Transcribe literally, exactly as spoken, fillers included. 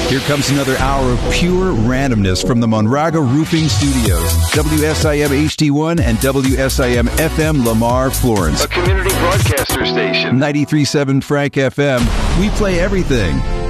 Here comes another hour of pure randomness from the Monraga Roofing Studios. W S I M H D one and W S I M F M Lamar, Florence. A community broadcaster station. ninety-three point seven Frank F M. We play everything.